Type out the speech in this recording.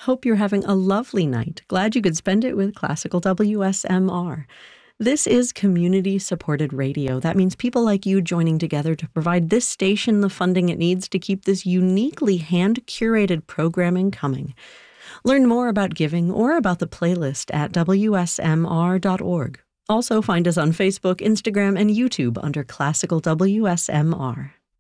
Hope you're having a lovely night. Glad you could spend it with Classical WSMR. This is community-supported radio. That means people like you joining together to provide this station the funding it needs to keep this uniquely hand-curated programming coming. Learn more about giving or about the playlist at wsmr.org. Also find us on Facebook, Instagram, and YouTube under Classical WSMR.